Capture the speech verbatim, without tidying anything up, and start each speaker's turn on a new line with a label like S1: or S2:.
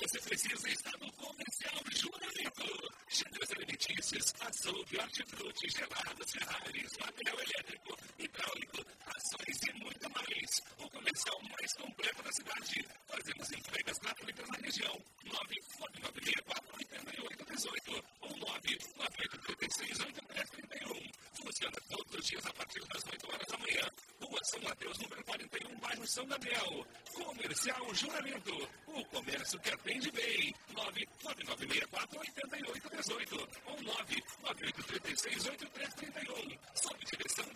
S1: você precisa estar no Comercial Juramento. Gêneros alimentícios, açougue, hortifruti, gelados, Ferraris, material elétrico, hidráulico, ações e muito mais. O comercial mais completo da cidade. Fazemos entregas gratuitas na região. nove nove nove seis quatro oito oito um oito ou nove nove oito três seis oito três três um. Funciona todos os dias a partir das oito horas da manhã. Rua São Mateus, número quarenta e um, bairro São Gabriel. Comercial Juramento. O comércio que atende bem. nove nove nove seis quatro oito oito um oito ou nove nove oito três seis oito três três um. Sob direção